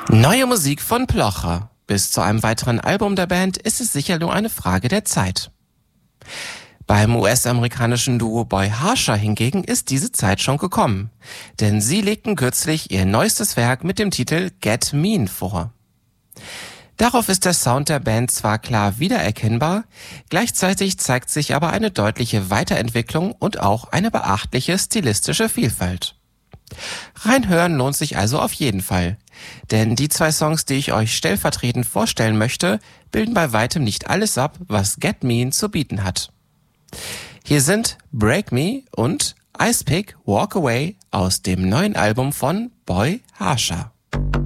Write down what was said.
Neue Musik von Plocher. Bis zu einem weiteren Album der Band ist es sicher nur eine Frage der Zeit. Beim US-amerikanischen Duo Boy Harsher hingegen ist diese Zeit schon gekommen, denn sie legten kürzlich ihr neuestes Werk mit dem Titel Get Mean vor. Darauf ist der Sound der Band zwar klar wiedererkennbar, gleichzeitig zeigt sich aber eine deutliche Weiterentwicklung und auch eine beachtliche stilistische Vielfalt. Reinhören lohnt sich also auf jeden Fall, denn die 2 Songs, die ich euch stellvertretend vorstellen möchte, bilden bei weitem nicht alles ab, was Get Mean zu bieten hat. Hier sind Break Me und Ice Pick Walk Away aus dem neuen Album von Boy Harsher.